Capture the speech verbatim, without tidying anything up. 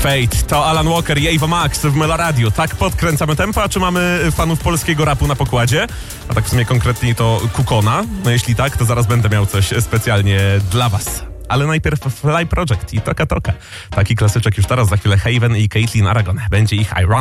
Fate, to Alan Walker i Ava Max w Melo Radio. Tak podkręcamy tempo, a czy mamy fanów polskiego rapu na pokładzie? A tak w sumie konkretniej to Kukona. No jeśli tak, to zaraz będę miał coś specjalnie dla was. Ale najpierw Fly Project i Toka Toka. Taki klasyczek już teraz, za chwilę Haven i Caitlin Aragon. Będzie ich Iron.